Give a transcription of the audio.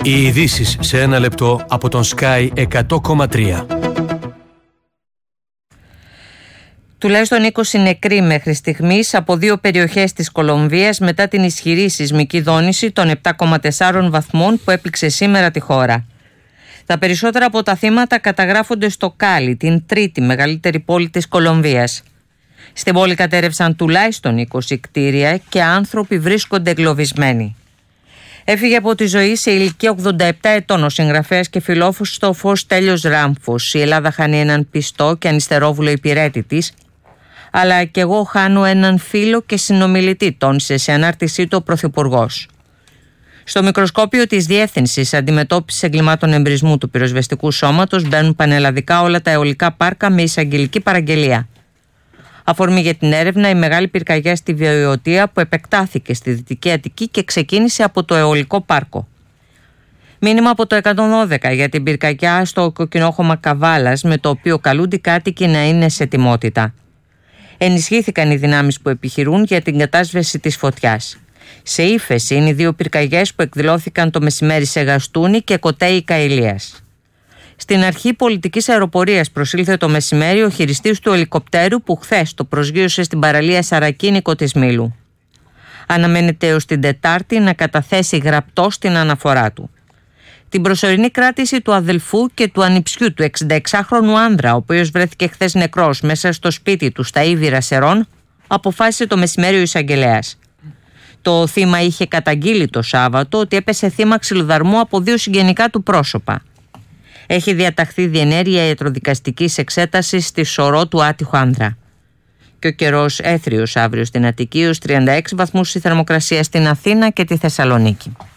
Οι ειδήσεις σε ένα λεπτό από τον Sky 100,3. Τουλάχιστον 20 νεκροί μέχρι στιγμής από 2 περιοχές της Κολομβίας μετά την ισχυρή σεισμική δόνηση των 7,4 βαθμών που έπληξε σήμερα τη χώρα. Τα περισσότερα από τα θύματα καταγράφονται στο Κάλι, την τρίτη μεγαλύτερη πόλη της Κολομβίας. Στην πόλη κατέρευσαν τουλάχιστον 20 κτίρια και άνθρωποι βρίσκονται εγκλωβισμένοι. Έφυγε από τη ζωή σε ηλικία 87 ετών ο συγγραφέας και φιλόσοφος Τέλειος Ράμφος. Η Ελλάδα χάνει έναν πιστό και ανιστερόβουλο υπηρέτη της, αλλά και εγώ χάνω έναν φίλο και συνομιλητή, τόνισε σε ανάρτησή του ο Πρωθυπουργός. Στο μικροσκόπιο της Διεύθυνσης Αντιμετώπισης Εγκλημάτων Εμπρισμού του Πυροσβεστικού Σώματος μπαίνουν πανελλαδικά όλα τα αιωλικά πάρκα με εισαγγελική παραγγελία. Αφορμή για την έρευνα η μεγάλη πυρκαγιά στη Βιωτία που επεκτάθηκε στη Δυτική Αττική και ξεκίνησε από το αιωλικό πάρκο. Μήνυμα από το 112 για την πυρκαγιά στο κοκκινόχωμα Καβάλας, με το οποίο καλούνται οι κάτοικοι να είναι σε ετοιμότητα. Ενισχύθηκαν οι δυνάμεις που επιχειρούν για την κατάσβεση της φωτιάς. Σε ύφεση είναι οι 2 πυρκαγιές που εκδηλώθηκαν το μεσημέρι σε Γαστούνη και Κοτέι Καηλίας. Στην αρχή πολιτικής αεροπορίας προσήλθε το μεσημέρι ο χειριστής του ελικοπτέρου που χθες το προσγείωσε στην παραλία Σαρακίνικο της Μήλου. Αναμένεται έως την Τετάρτη να καταθέσει γραπτός την αναφορά του. Την προσωρινή κράτηση του αδελφού και του ανιψιού του 66χρονου άνδρα, ο οποίος βρέθηκε χθες νεκρός μέσα στο σπίτι του στα Ήβυρα Σερών, αποφάσισε το μεσημέρι ο εισαγγελέας. Το θύμα είχε καταγγείλει το Σάββατο ότι έπεσε θύμα ξυλοδαρμού από 2 συγγενικά του πρόσωπα. Έχει διαταχθεί διενέργεια ιατροδικαστικής εξέτασης στη σωρό του άτυχου άνδρα. Και ο καιρός έθριος αύριο στην Αττική, ως 36 βαθμούς η θερμοκρασία στην Αθήνα και τη Θεσσαλονίκη.